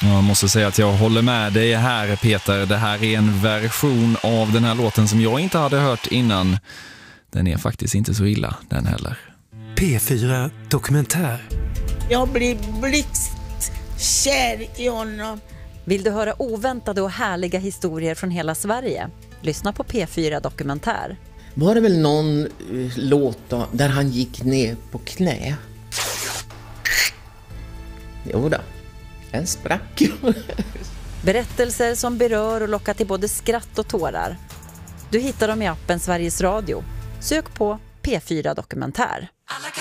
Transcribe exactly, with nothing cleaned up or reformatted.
Jag måste säga att jag håller med dig här, Peter. Det här är en version av den här låten som jag inte hade hört innan. Den är faktiskt inte så illa, den heller. P fyra Dokumentär. Jag blir blixtkär i honom. Vill du höra oväntade och härliga historier från hela Sverige? Lyssna på P fyra Dokumentär. Var det väl någon låt då, där han gick ner på knä? Jo då, en sprack. Berättelser som berör och lockar till både skratt och tårar. Du hittar dem i appen Sveriges Radio. Sök på P fyra Dokumentär.